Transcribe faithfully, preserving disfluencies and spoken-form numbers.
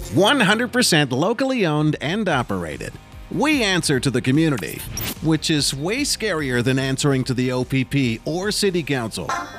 one hundred percent locally owned and operated. We answer to the community, which is way scarier than answering to the O P P or City Council.